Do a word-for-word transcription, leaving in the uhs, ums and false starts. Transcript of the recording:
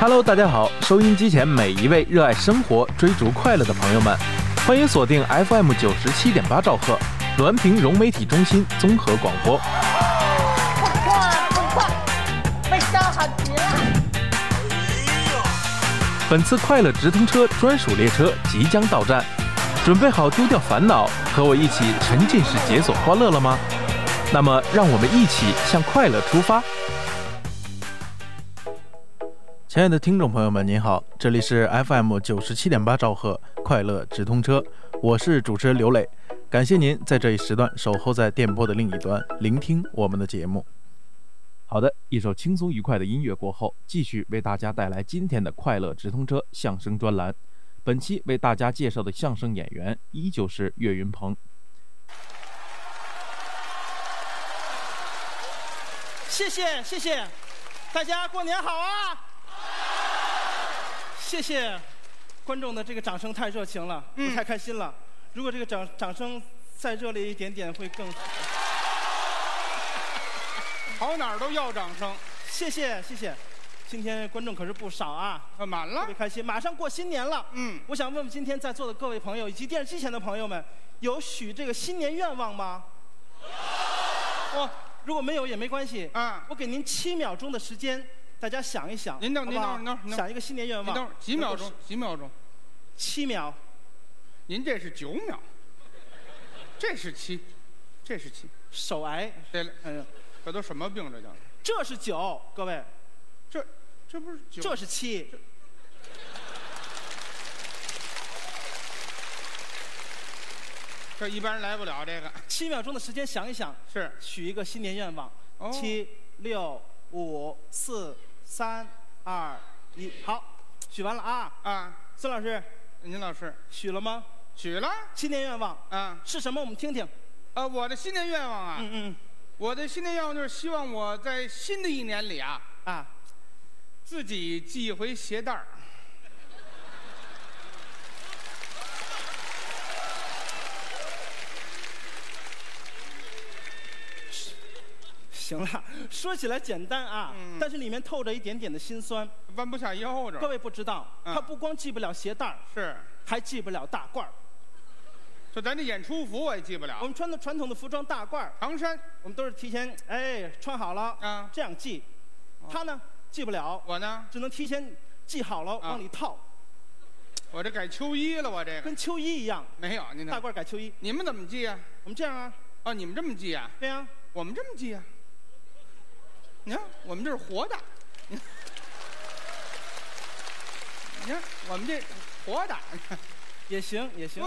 Hello， 大家好，收音机前每一位热爱生活、追逐快乐的朋友们，欢迎锁定 F M 九十七点八兆赫，滦平融媒体中心综合广播。 不快不快，被伤很急了。 本次快乐直通车专属列车即将到站，准备好丢掉烦恼，和我一起沉浸式解锁欢乐了吗？那么，让我们一起向快乐出发。亲爱的听众朋友们，您好，这里是 F M 九十七点八兆赫快乐直通车，我是主持人刘磊，感谢您在这一时段守候在电波的另一端，聆听我们的节目。好的，一首轻松愉快的音乐过后，继续为大家带来今天的快乐直通车相声专栏。本期为大家介绍的相声演员依旧是岳云鹏。 谢谢谢谢，大家过年好啊！谢谢观众的这个掌声太热情了， 嗯、 我太开心了。如果这个掌掌声再热烈一点点会更好。 跑哪儿都要掌声。 谢谢谢谢，今天观众可是不少啊， 啊满了， 特別開心。馬上過新年了， 嗯， 我想問問今天在座的各位朋友以及電視機前的朋友們，有許這個新年願望嗎？哦，如果沒有也沒關係， 啊， 我給您七秒鐘的時間，大家想一想， 您等您等您等， 想一個新年願望， 您等幾秒鐘？幾秒鐘？ 七秒。 您這是九秒，這是七，這是七。 手癌。 對了， 嗯。 这都什么病？这叫？ 这是九，各位。 这这不是九？ 这是七。这, 这一般人来不了这个。 七秒钟的时间想一想， 是许一个新年愿望。 哦、 七六五四三二一，好，许完了啊。 啊， 孙老师， 您老师许了吗？ 许了。 新年愿望啊是什么？我们听听。 啊，我的新年愿望啊。 嗯嗯。 我的新年愿望就是希望我在新的一年里啊啊， 自己系一回鞋带儿。 行了，说起来简单啊，嗯、但是里面透着一点点的辛酸， 弯不下腰着。 各位不知道，嗯、他不光系不了鞋带儿， 是还系不了大褂儿。 就咱这演出服我也系不了。 我们穿的传统的服装大褂儿， 长衫， 我们都是提前哎穿好了啊，这样系。他呢系不了， 我呢只能提前系好了、啊、往里套。 我这改秋衣了，我这个跟秋衣一样。 没有，您大褂改秋衣。 你们怎么系啊？ 我们这样啊。 哦，你们这么系啊？ 对呀。 我们这么系啊。你看，我们这是活的。你看，我们这活的。 也行也行。